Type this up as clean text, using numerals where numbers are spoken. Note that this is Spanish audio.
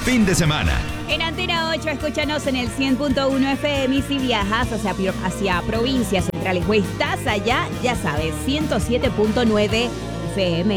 fin de semana. En Antena 8, escúchanos en el 100.1 FM y si viajas hacia provincias centrales o estás allá, ya sabes, 107.9 FM.